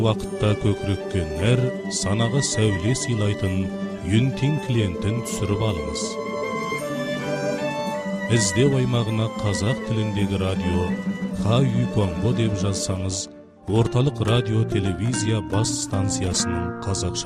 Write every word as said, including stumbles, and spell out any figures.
Вақытта көкірекке нәр, санаға сәуле сыйлайтын Юнтин клиентін түсіріп алыңыз. Іздеу аймағына қазақ тіліндегі радио Ха-Ю Конго деп жазсаңыз, орталық радио телевизия бас станциясының қазақша